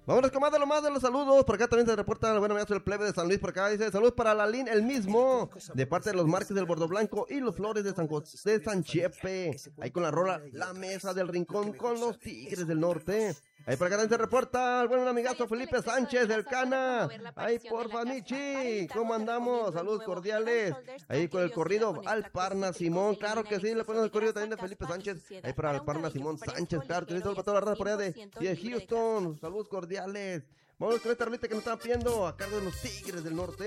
Vámonos con más de los saludos. Por acá también se reporta el buen amigo del plebe de San Luis. Por acá dice, saludos para Lalín, el mismo, de parte de los Márquez del Bordo Blanco y los Flores de San José de San Chepe. Ahí con la rola, la mesa del rincón con los Tigres del Norte. Ahí por acá también se reporta el buen amigazo Felipe Sánchez del Cana. Ahí porfa, Michi, ¿cómo andamos? Saludos cordiales. Ahí con el corrido al Parna Simón. Claro que sí, le ponemos el corrido también de Felipe Sánchez. Ahí para el Parna Simón Sánchez, claro que sí, saludos para toda la raza por allá de Houston. Saludos cordiales. Vamos con esta rolita que nos están pidiendo a cargo de los Tigres del Norte.